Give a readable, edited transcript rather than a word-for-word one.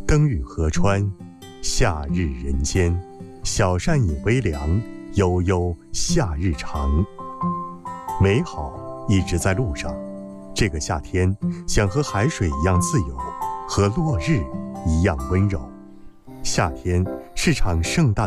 灯雨河川，夏日人间，小扇饮微凉，悠悠夏日长。美好一直在路上，这个夏天想和海水一样自由，和落日一样温柔。夏天是场盛大